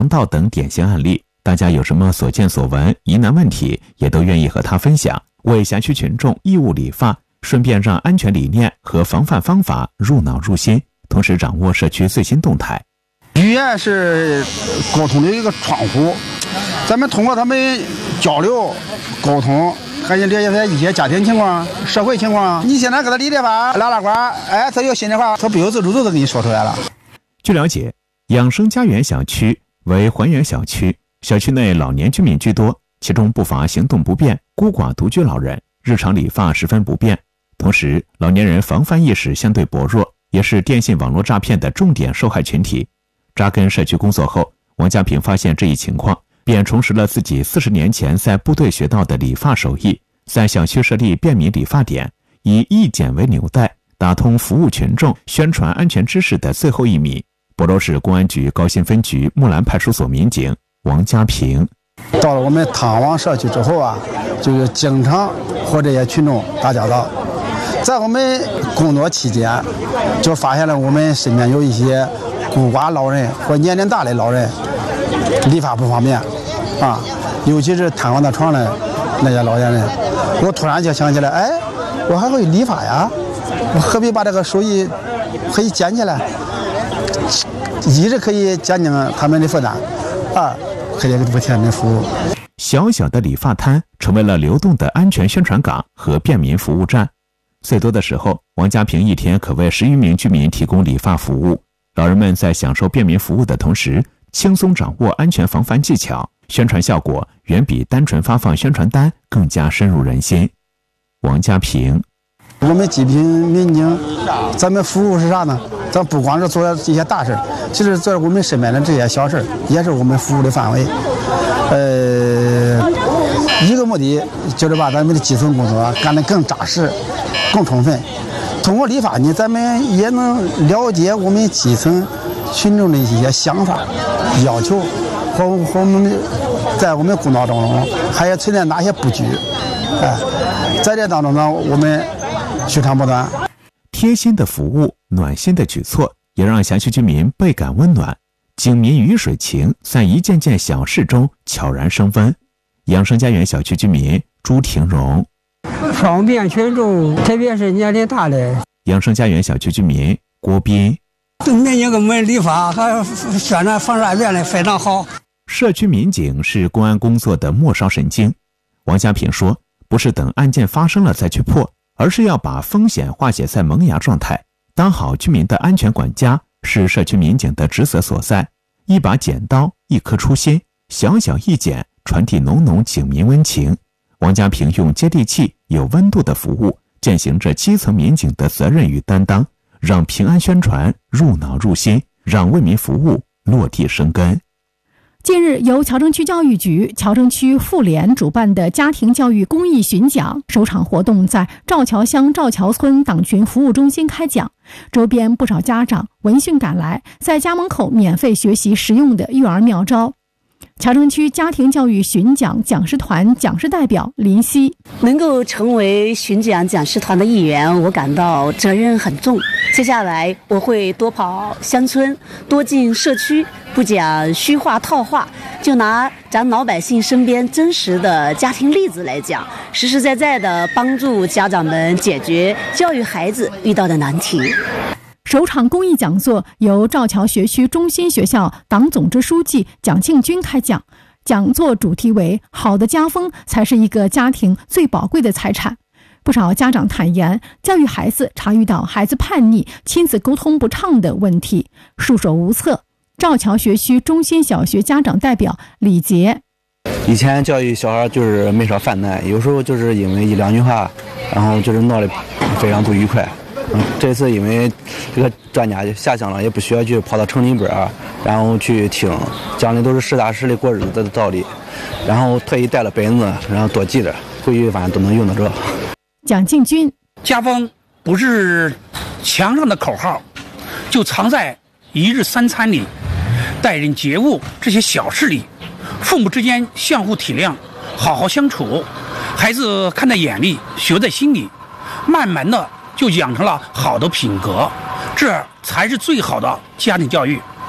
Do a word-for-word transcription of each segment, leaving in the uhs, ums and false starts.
道等典型案例，大家有什么所见所闻、疑难问题，也都愿意和他分享，为辖区群众义务理发，顺便让安全理念和防范方法入脑入心，同时掌握社区最新动态。 语言是沟通的一个窗户，咱们通过他们交流沟通，还有了解他一些家庭情况、社会情况。你现在给他理理发、拉拉呱，哎，他有心里话，他不由自主都给你说出来了。 据了解，养生家园小区为还原小区，小区内老年居民居多，其中不乏行动不便、孤寡独居老人，日常理发十分不便。同时，老年人防范意识相对薄弱，也是电信网络诈骗的重点受害群体。扎根社区工作后，王家平发现这一情况，便重拾了自己四十年前在部队学到的理发手艺，在小区设立便民理发点，以义剪为纽带，打通服务群众、宣传安全知识的最后一米。亳州市公安局高新分局木兰派出所民警王家平。 到了我们汤王社区之后啊，就是经常和这些群众打交道。在我们工作期间，就发现了我们身边有一些孤寡老人或年龄大的老人理发不方便啊，尤其是瘫痪在床的那些老年人。我突然就想起来，哎，我还会理发呀，我何必把这个手艺可以捡起来？一是可以减轻他们的负担，二可以为他们服务。 小小的理发摊成为了流动的安全宣传岗和便民服务站。最多的时候，王家平一天可为十余名居民提供理发服务。老人们在享受便民服务的同时，轻松掌握安全防范技巧，宣传效果远比单纯发放宣传单更加深入人心。王家平， 我们济滨民警，咱们服务是啥呢？咱不光是做这些大事，其实做我们身边的这些小事也是我们服务的范围。呃，一个目的就是把咱们的基层工作干得更扎实、更充分。通过理发呢，咱们也能了解我们基层群众的一些想法、要求和和我们在我们工作当中还有存在哪些不足。哎，在这当中呢，我们取长补短。 贴心的服务、暖心的举措，也让辖区居民倍感温暖。警民鱼水情在一件件小事中悄然升温。养生家园小区居民朱廷荣， 方便群众，特别是年龄大的。 养生家园小区居民郭斌， 民警给我们理发还宣传防诈骗的非常好。 社区民警是公安工作的末梢神经。王家平说，不是等案件发生了再去破，而是要把风险化解在萌芽状态，当好居民的安全管家是社区民警的职责所在。一把剪刀，一颗初心，小小一剪，传递浓浓警民温情。王家平用接地气、有温度的服务，践行着基层民警的责任与担当，让平安宣传入脑入心，让为民服务落地生根。 近日，由侨城区教育局、侨城区妇联主办的家庭教育公益巡讲首场活动在赵桥乡赵桥村党群服务中心开讲，周边不少家长闻讯赶来，在家门口免费学习实用的育儿妙招。侨城区家庭教育巡讲讲师团讲师代表林夕， 能够成为巡讲讲师团的一员，我感到责任很重。接下来我会多跑乡村，多进社区，不讲虚话套话，就拿咱老百姓身边真实的家庭例子来讲，实实在在的帮助家长们解决教育孩子遇到的难题。 首场公益讲座由赵桥学区中心学校党总支书记蒋庆军开讲，讲座主题为好的家风才是一个家庭最宝贵的财产。不少家长坦言，教育孩子常遇到孩子叛逆、亲子沟通不畅的问题，束手无策。赵桥学区中心小学家长代表李杰， 以前教育小孩就是没少犯难，有时候就是因为一两句话，然后就是闹得非常不愉快。嗯，这次因为这个专家就下乡了，也不需要去跑到城里边啊，然后去听，讲的都是实打实的过日子的道理，然后特意带了本子，然后多记着，回去反正都能用得着。 蒋庆军， 家风不是墙上的口号，就藏在一日三餐里，待人接物这些小事里，父母之间相互体谅，好好相处，孩子看在眼里，学在心里，慢慢的就养成了好的品格，这才是最好的家庭教育。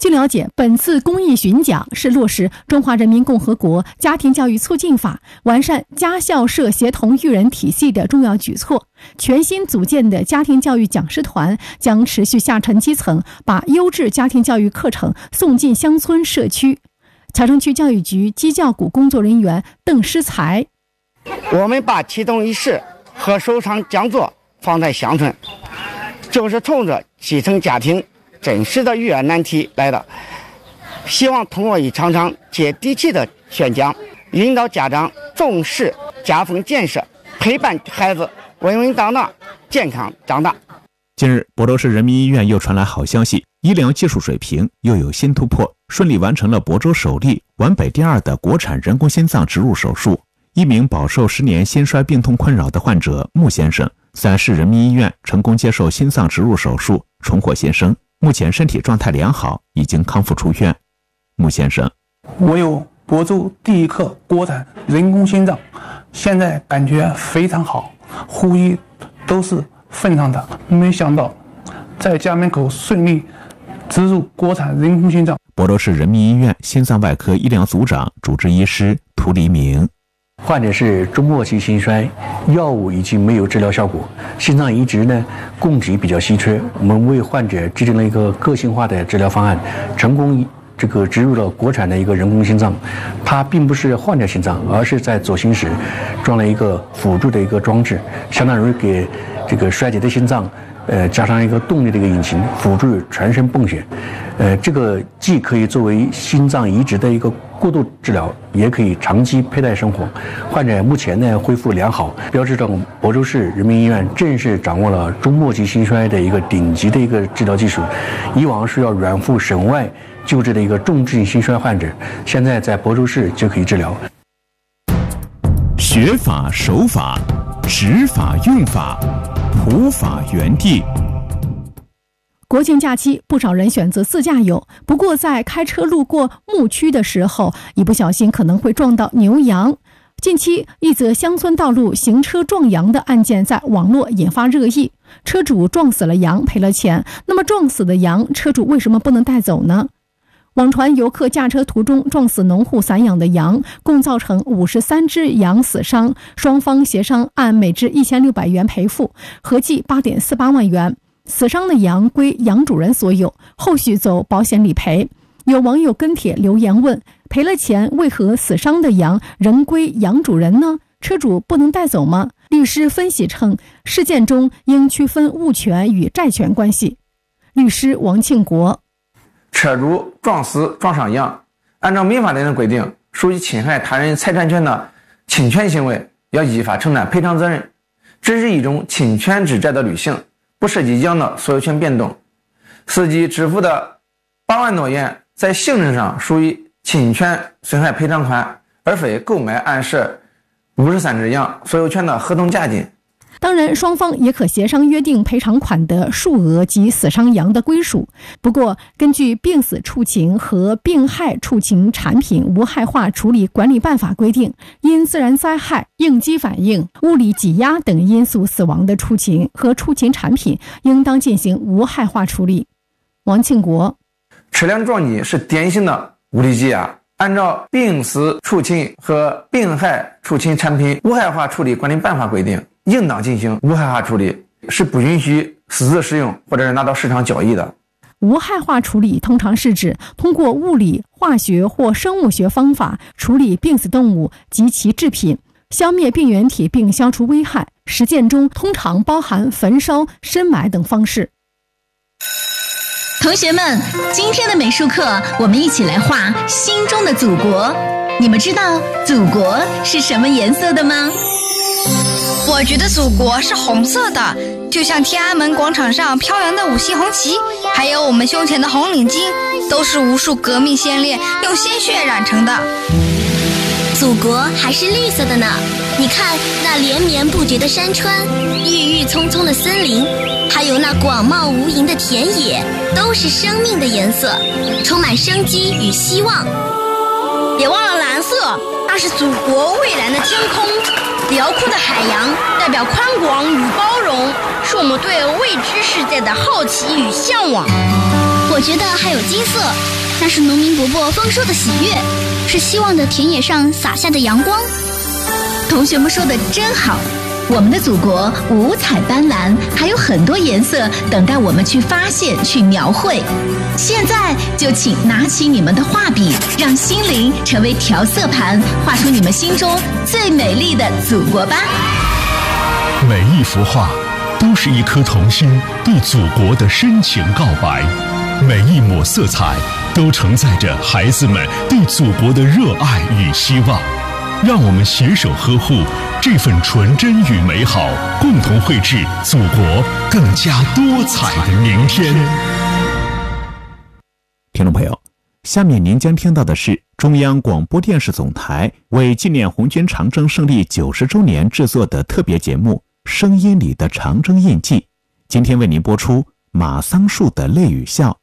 据了解，本次公益巡讲是落实《中华人民共和国家庭教育促进法》，完善家校社协同育人体系的重要举措。全新组建的家庭教育讲师团将持续下沉基层，把优质家庭教育课程送进乡村社区。桥城区教育局基教股工作人员邓诗才， 我们把启动仪式和首场讲座放在乡村，就是冲着基层家庭真实的育儿难题来的，希望通过一场场接地气的宣讲，引导家长重视家风建设，陪伴孩子稳稳当当健康长大。 近日，亳州市人民医院又传来好消息，医疗技术水平又有新突破，顺利完成了亳州首例、皖北第二的国产人工心脏植入手术。一名饱受十年心衰病痛困扰的患者穆先生，在市人民医院成功接受心脏植入手术，重获新生，目前身体状态良好，已经康复出院。穆先生， 我有亳州第一颗国产人工心脏，现在感觉非常好，呼吸都是顺畅的，没想到在家门口顺利植入国产人工心脏。 亳州市人民医院心脏外科医疗组长、主治医师涂黎明， 患者是中末期心衰，药物已经没有治疗效果，心脏移植呢供给比较稀缺，我们为患者制定了一个个性化的治疗方案，成功这个植入了国产的一个人工心脏。它并不是患者心脏，而是在左心室装了一个辅助的一个装置，相当于给这个衰竭的心脏呃加上一个动力的一个引擎，辅助全身泵血。呃，这个既可以作为心脏移植的一个过渡治疗，也可以长期佩戴生活。患者目前呢恢复良好，标志着亳州市人民医院正式掌握了中末期心衰的一个顶级的一个治疗技术。以往是要远赴省外救治的一个重症心衰患者，现在在亳州市就可以治疗。 学法守法，执法用法，普法原地。 国庆假期，不少人选择自驾游，不过在开车路过牧区的时候，一不小心可能会撞到牛羊。近期，一则乡村道路行车撞羊的案件在网络引发热议，车主撞死了羊，赔了钱，那么撞死的羊，车主为什么不能带走呢？网传游客驾车途中撞死农户散养的羊，共造成五十三只羊死伤，双方协商按每只一千六百元赔付，合计八点四八万元。死伤的羊归羊主人所有，后续走保险理赔。有网友跟帖留言问，赔了钱为何死伤的羊仍归羊主人呢？车主不能带走吗？律师分析称，事件中应区分物权与债权关系。律师王庆国， 车主撞死撞伤羊，按照民法典的规定，属于侵害他人财产权的侵权行为，要依法承担赔偿责任。这是一种侵权之债的履行，不涉及羊的所有权变动。司机支付的八万多元在行政上属于侵权损害赔偿款，而非购买暗示五十三只羊所有权的合同价金。 当然，双方也可协商约定赔偿款的数额及死伤羊的归属。不过，根据《病死畜禽和病害畜禽产品无害化处理管理办法》规定，因自然灾害、应激反应、物理挤压等因素死亡的畜禽和畜禽产品，应当进行无害化处理。王庆国， 车辆撞击是典型的物理挤压，按照《病死畜禽和病害畜禽产品无害化处理管理办法》规定，应当进行无害化处理，是不允许私自使用或者是拿到市场交易的。 无害化处理通常是指通过物理、化学或生物学方法处理病死动物及其制品，消灭病原体并消除危害。实践中通常包含焚烧、深埋等方式。 同学们，今天的美术课我们一起来画心中的祖国。你们知道祖国是什么颜色的吗？ 我觉得祖国是红色的，就像天安门广场上飘扬的五星红旗，还有我们胸前的红领巾，都是无数革命先烈用鲜血染成的。 祖国还是绿色的呢，你看那连绵不绝的山川，郁郁葱葱的森林，还有那广袤无垠的田野，都是生命的颜色，充满生机与希望。 别忘了蓝色，那是祖国蔚蓝的天空，辽阔的海洋代表宽广与包容，是我们对未知世界的好奇与向往。 我觉得还有金色，那是农民伯伯丰收的喜悦，是希望的田野上洒下的阳光。 同学们说的真好，我们的祖国五彩斑斓，还有很多颜色等待我们去发现、去描绘。现在就请拿起你们的画笔，让心灵成为调色盘，画出你们心中最美丽的祖国吧。 每一幅画都是一颗童心对祖国的深情告白，每一抹色彩都承载着孩子们对祖国的热爱与希望。让我们携手呵护这份纯真与美好，共同绘制祖国更加多彩的明天。 听众朋友，下面您将听到的是中央广播电视总台为纪念红军长征胜利九十周年制作的特别节目《声音里的长征印记》，今天为您播出马桑树的泪与笑。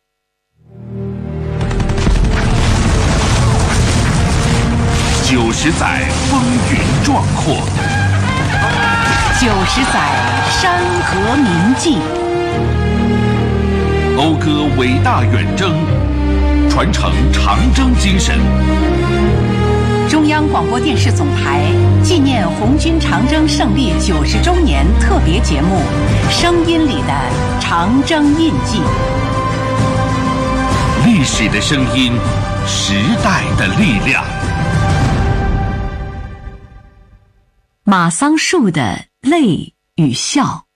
九十载风云壮阔， 九十载山河铭记， 讴歌伟大远征，传承长征精神。 中央广播电视总台纪念红军长征胜利九十周年特别节目《声音里的长征印记》。 历史的声音，时代的力量。 马桑树的泪与笑。